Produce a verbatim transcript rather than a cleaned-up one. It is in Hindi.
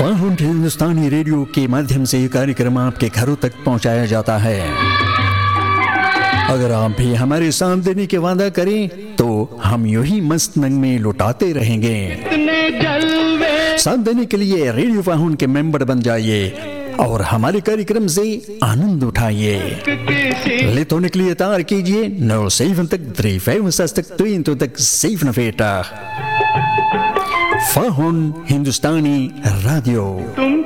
फाहुन हिंदुस्तानी रेडियो के माध्यम से ये कार्यक्रम आपके घरों तक पहुंचाया जाता है। अगर आप भी हमारे साथ देने के वादा करें तो हम यूं ही मस्त नंग में लुटाते रहेंगे। साथ देने के लिए रेडियो फाहुन के मेंबर बन जाइए और हमारे कार्यक्रम से आनंद उठाइए। ले होने के लिए तार कीजिए नौ सेवन तक थ्री फाइव तक तीन तो तक सेवन फेटा फाहुन हिंदुस्तानी रेडियो।